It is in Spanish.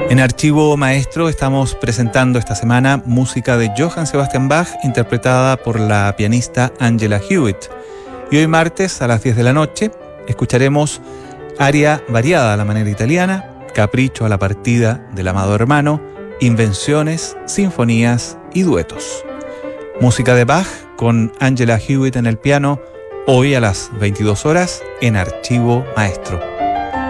En Archivo Maestro estamos presentando esta semana música de Johann Sebastian Bach interpretada por la pianista Angela Hewitt. Y hoy martes a las 10 de la noche escucharemos aria variada a la manera italiana, capricho a la partida del amado hermano, invenciones, sinfonías y duetos. Música de Bach con Angela Hewitt en el piano, hoy a las 22 horas en Archivo Maestro.